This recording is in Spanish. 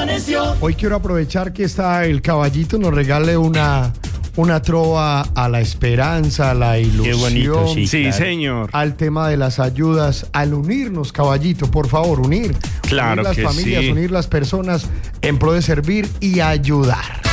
amaneció. Hoy quiero aprovechar que está el caballito, nos regale una trova a la esperanza, a la ilusión. Qué bonito, sí. Sí, claro. señor. Al tema de las ayudas, al unirnos, caballito, por favor, unir. Claro unir las que familias, sí. unir las personas en pro de servir y ayudar.